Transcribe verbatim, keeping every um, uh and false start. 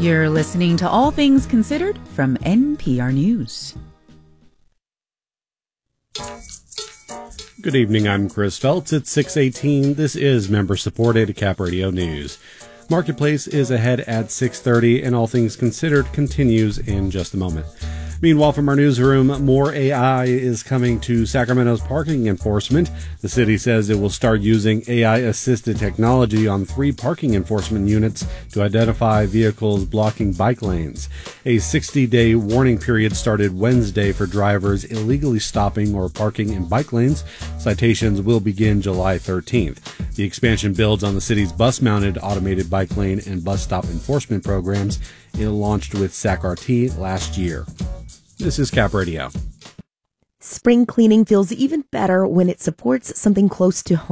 You're listening to All Things Considered from N P R News. Good evening, I'm Chris Feltz. It's six eighteen. This is member-supported Cap Radio News. Marketplace is ahead at six thirty, and All Things Considered continues in just a moment. Meanwhile, from our newsroom, more A I is coming to Sacramento's parking enforcement. The city says it will start using A I-assisted technology on three parking enforcement units to identify vehicles blocking bike lanes. A sixty-day warning period started Wednesday for drivers illegally stopping or parking in bike lanes. Citations will begin July thirteenth. The expansion builds on the city's bus-mounted automated bike lane and bus stop enforcement programs. It launched with SacRT last year. This is Cap Radio. Spring cleaning feels even better when it supports something close to home.